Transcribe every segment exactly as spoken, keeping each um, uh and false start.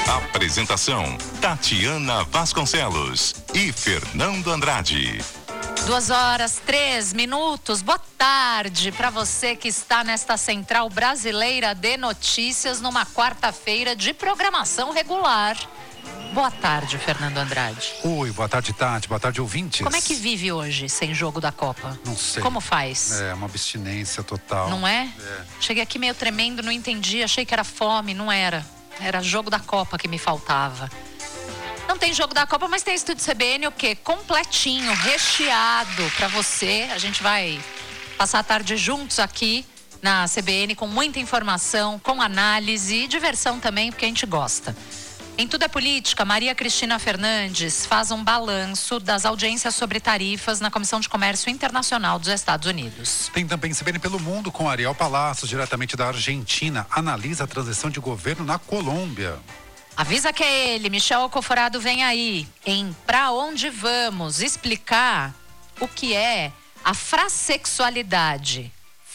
Apresentação: Tatiana Vasconcelos e Fernando Andrade. Duas horas, três minutos. Boa tarde para você que está nesta Central Brasileira de Notícias numa quarta-feira de programação regular. Boa tarde, Fernando Andrade. Oi, boa tarde, Tati. Boa tarde, ouvintes. Como é que vive hoje sem jogo da Copa? Não sei. Como faz? É, uma abstinência total. Não é? É. Cheguei aqui meio tremendo, não entendi, achei que era fome, não era. Era jogo da Copa que me faltava. Não tem jogo da Copa, mas tem Estúdio C B N, o quê? Completinho, recheado para você. A gente vai passar a tarde juntos aqui na C B N com muita informação, com análise e diversão também, porque a gente gosta. Em Tudo é Política, Maria Cristina Fernandes faz um balanço das audiências sobre tarifas na Comissão de Comércio Internacional dos Estados Unidos. Tem também C B N pelo Mundo com Ariel Palacios, diretamente da Argentina. Analisa a transição de governo na Colômbia. Avisa que é ele, Michel Alcoforado vem aí, em Pra Onde Vamos, explicar o que é a frassexualidade.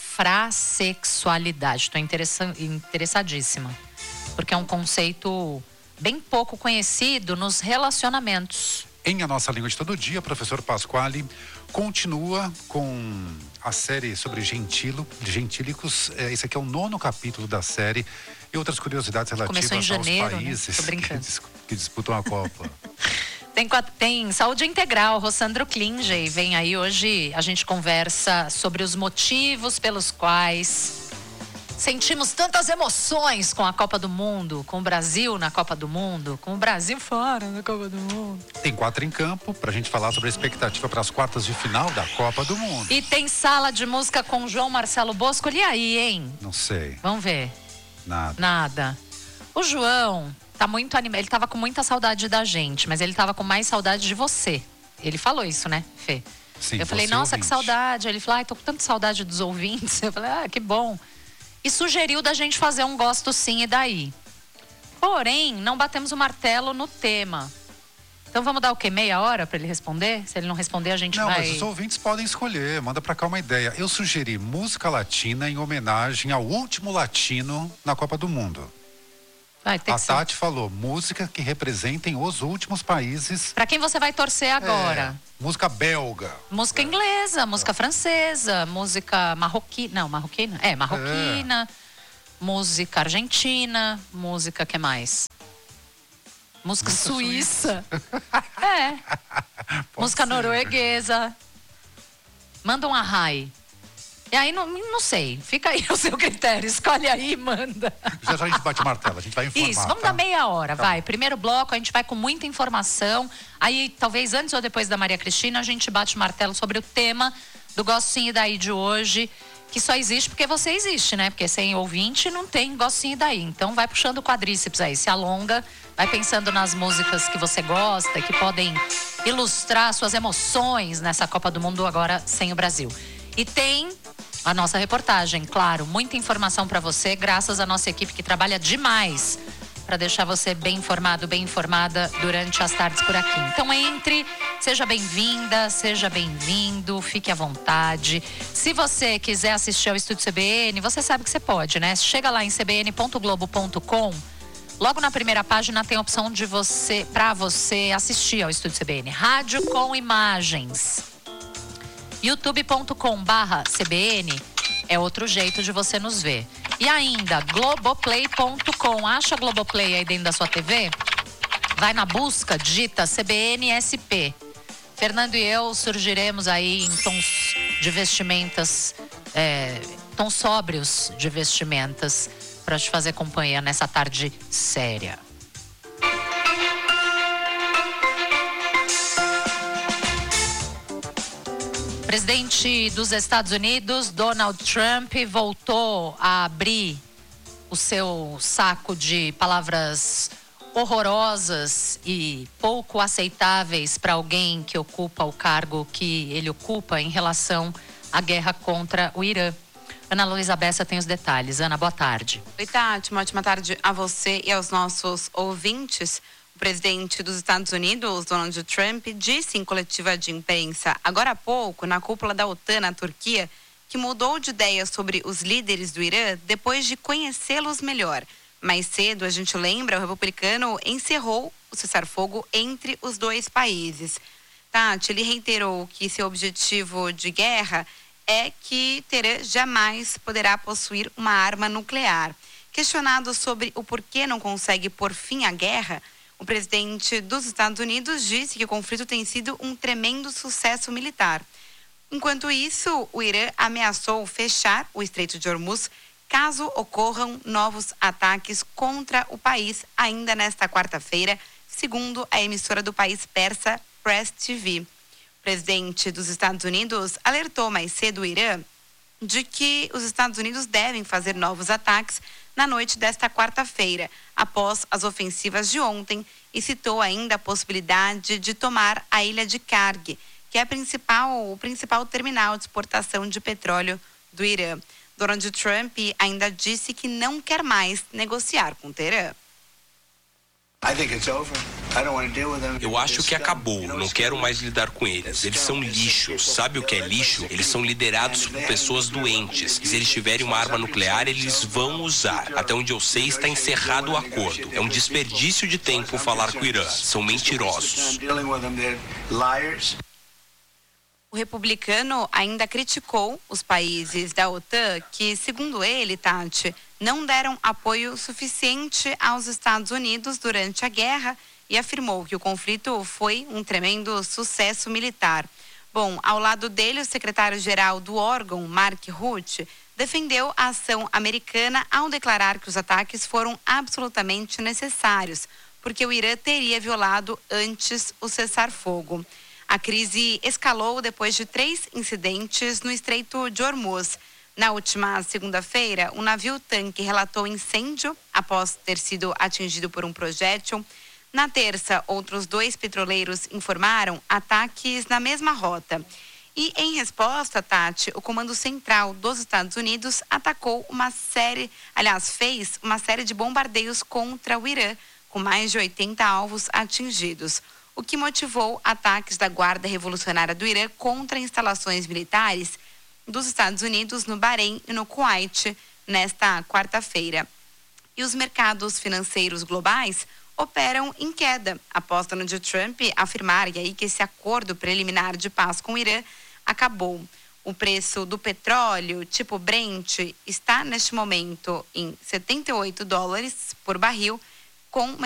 Frassexualidade, estou interessadíssima, porque é um conceito bem pouco conhecido nos relacionamentos. Em A Nossa Língua de Todo Dia, professor Pasquale continua com a série sobre gentilo, gentílicos. Esse aqui é o nono capítulo da série e outras curiosidades relativas Começou em janeiro, aos países, né? Tô brincando. que, que disputam a Copa. Tem, tem Saúde Integral, Rossandro Klinger vem aí hoje. A gente conversa sobre os motivos pelos quais sentimos tantas emoções com a Copa do Mundo, com o Brasil na Copa do Mundo, com o Brasil fora da Copa do Mundo. Tem quatro em campo pra gente falar sobre a expectativa para as quartas de final da Copa do Mundo. E tem sala de música com João Marcelo Bosco. E aí, hein? Não sei. Vamos ver. Nada. Nada. O João tá muito animado. Ele tava com muita saudade da gente, mas ele tava com mais saudade de você. Ele falou isso, né, Fê? Sim, eu falei, você nossa, ouvinte. que saudade. Ele falou, ai, tô com tanta saudade dos ouvintes. Eu falei, ah, que bom. E sugeriu da gente fazer um gosto sim e daí. Porém, não batemos o martelo no tema. Então vamos dar o quê? Meia hora para ele responder? Se ele não responder, a gente não, vai... Não, mas os ouvintes podem escolher. Manda pra cá uma ideia. Eu sugeri música latina em homenagem ao último latino na Copa do Mundo. Vai ter a que Tati ser... falou, música que representem os últimos países. Para quem você vai torcer agora? É, música belga. Música inglesa, música é. francesa, música marroquina. Não, marroquina? É, marroquina. É. Música argentina, música que mais? Música, música suíça. suíça. É. Música ser. norueguesa. Manda um arrai. E aí, não, não sei, fica aí o seu critério, escolhe aí e manda. Já já a gente bate o martelo, a gente vai informar. Isso, vamos tá? dar meia hora, tá vai. Bom. Primeiro bloco, a gente vai com muita informação. Aí, talvez antes ou depois da Maria Cristina, a gente bate o martelo sobre o tema do Gostinho e Daí de hoje, que só existe porque você existe, né? Porque sem ouvinte não tem Gostinho e Daí. Então, vai puxando o quadríceps aí, se alonga, vai pensando nas músicas que você gosta, que podem ilustrar suas emoções nessa Copa do Mundo agora sem o Brasil. E tem a nossa reportagem, claro, muita informação para você, graças à nossa equipe que trabalha demais para deixar você bem informado, bem informada durante as tardes por aqui. Então entre, seja bem-vinda, seja bem-vindo, fique à vontade. Se você quiser assistir ao Estúdio C B N, você sabe que você pode, né? Chega lá em c b n ponto globo ponto com. Logo na primeira página tem a opção de você, para você assistir ao Estúdio C B N. Rádio com imagens. youtube ponto com barra C B N é outro jeito de você nos ver. E ainda, globoplay ponto com. Acha Globoplay aí dentro da sua T V? Vai na busca, digita C B N S P. Fernando e eu surgiremos aí em tons de vestimentas, é, tons sóbrios de vestimentas, para te fazer companhia nessa tarde séria. O presidente dos Estados Unidos, Donald Trump, voltou a abrir o seu saco de palavras horrorosas e pouco aceitáveis para alguém que ocupa o cargo que ele ocupa em relação à guerra contra o Irã. Ana Luísa Bessa tem os detalhes. Ana, boa tarde. Oi, Tati. Uma ótima tarde a você e aos nossos ouvintes. O presidente dos Estados Unidos, Donald Trump, disse em coletiva de imprensa, agora há pouco, na cúpula da OTAN na Turquia, que mudou de ideia sobre os líderes do Irã depois de conhecê-los melhor. Mais cedo, a gente lembra, o republicano encerrou o cessar-fogo entre os dois países. Tati, ele reiterou que seu objetivo de guerra é que Teherã jamais poderá possuir uma arma nuclear. Questionado sobre o porquê não consegue pôr fim à guerra, o presidente dos Estados Unidos disse que o conflito tem sido um tremendo sucesso militar. Enquanto isso, o Irã ameaçou fechar o Estreito de Hormuz caso ocorram novos ataques contra o país ainda nesta quarta-feira, segundo a emissora do país persa Press T V. O presidente dos Estados Unidos alertou mais cedo o Irã de que os Estados Unidos devem fazer novos ataques na noite desta quarta-feira, após as ofensivas de ontem, e citou ainda a possibilidade de tomar a ilha de Karg, que é a principal, o principal terminal de exportação de petróleo do Irã. Donald Trump ainda disse que não quer mais negociar com Teherã. Eu acho que acabou, não quero mais lidar com eles. Eles são lixo, sabe o que é lixo? Eles são liderados por pessoas doentes. E se eles tiverem uma arma nuclear, eles vão usar. Até onde eu sei, está encerrado o acordo. É um desperdício de tempo falar com o Irã. São mentirosos. O republicano ainda criticou os países da OTAN que, segundo ele, Tati, não deram apoio suficiente aos Estados Unidos durante a guerra e afirmou que o conflito foi um tremendo sucesso militar. Bom, ao lado dele, o secretário-geral do órgão, Mark Rutte, defendeu a ação americana ao declarar que os ataques foram absolutamente necessários, porque o Irã teria violado antes o cessar-fogo. A crise escalou depois de três incidentes no Estreito de Hormuz. Na última segunda-feira, um navio-tanque relatou incêndio após ter sido atingido por um projétil. Na terça, outros dois petroleiros informaram ataques na mesma rota. E, em resposta, Tati, o Comando Central dos Estados Unidos atacou uma série, aliás, fez uma série de bombardeios contra o Irã, com mais de oitenta alvos atingidos, o que motivou ataques da Guarda Revolucionária do Irã contra instalações militares dos Estados Unidos no Bahrein e no Kuwait nesta quarta-feira. E os mercados financeiros globais operam em queda após Donald Trump afirmar e aí que esse acordo preliminar de paz com o Irã acabou. O preço do petróleo tipo Brent está neste momento em setenta e oito dólares por barril, com